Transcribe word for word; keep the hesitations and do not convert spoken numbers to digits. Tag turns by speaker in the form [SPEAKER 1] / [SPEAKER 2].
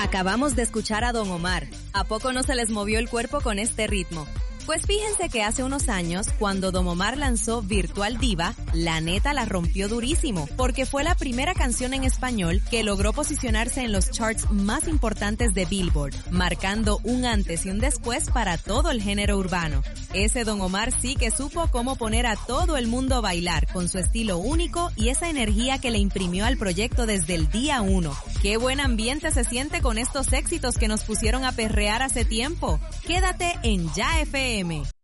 [SPEAKER 1] Acabamos de escuchar a Don Omar. ¿A poco no se les movió el cuerpo con este ritmo? Pues fíjense que hace unos años, cuando Don Omar lanzó Virtual Diva, la neta la rompió durísimo, porque fue la primera canción en español que logró posicionarse en los charts más importantes de Billboard, marcando un antes y un después para todo el género urbano. Ese Don Omar sí que supo cómo poner a todo el mundo a bailar, con su estilo único y esa energía que le imprimió al proyecto desde el día uno. ¡Qué buen ambiente se siente con estos éxitos que nos pusieron a perrear hace tiempo! Quédate en Ya F M.